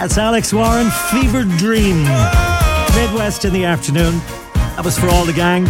That's Alex Warren, Fever Dream. Midwest in the afternoon. That was for all the gang.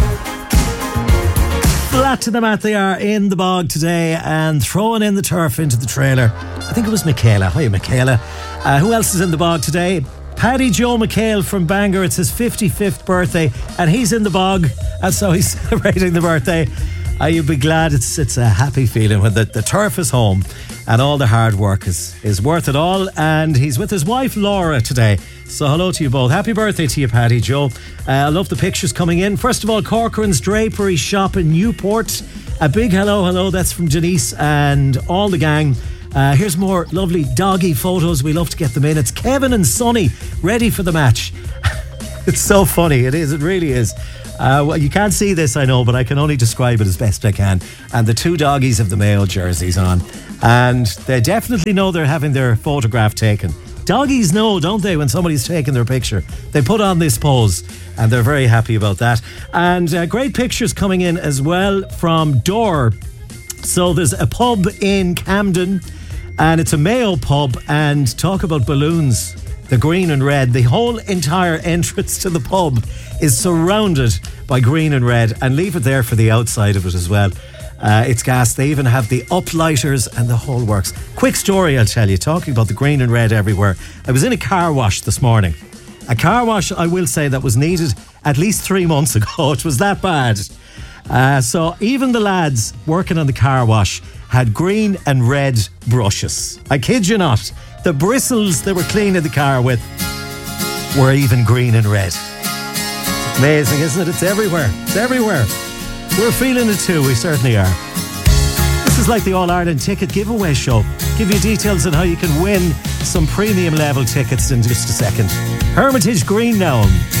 Flat to the mat they are in the bog today and throwing in the turf into the trailer. I think it was Michaela. Hiya, Michaela. Who else is in the bog today? Paddy Joe McHale from Bangor. It's his 55th birthday and he's in the bog, and so he's celebrating the birthday. You'll be glad it's a happy feeling when the turf is home and all the hard work is worth it all. And he's with his wife Laura today. So hello to you both. Happy birthday to you, Paddy Joe. I love the pictures coming in. First of all, Corcoran's Drapery Shop in Newport. A big hello. That's from Denise and all the gang. Here's more lovely doggy photos. We love to get them in. It's Kevin and Sonny ready for the match. It's so funny. It is. It really is. Well, you can't see this, I know, but I can only describe it as best I can. And the two doggies have the Mayo jerseys on. And they definitely know they're having their photograph taken. Doggies know, don't they, when somebody's taking their picture? They put on this pose and they're very happy about that. And great pictures coming in as well from Dore. So there's a pub in Camden and it's a Mayo pub, and talk about balloons. The green and red, the whole entire entrance to the pub is surrounded by green and red, and leave it there for the outside of it as well. It's gas. They even have the uplighters and the whole works. Quick story I'll tell you, talking about the green and red everywhere. I was in a car wash this morning. A car wash, I will say, that was needed at least 3 months ago. It was that bad. So even the lads working on the car wash had green and red brushes. I kid you not. The bristles they were cleaning the car with were even green and red. It's amazing, isn't it? It's everywhere. It's everywhere. We're feeling it too. We certainly are. This is like the All-Ireland ticket giveaway show. Give you details on how you can win some premium level tickets in just a second. Hermitage Green now.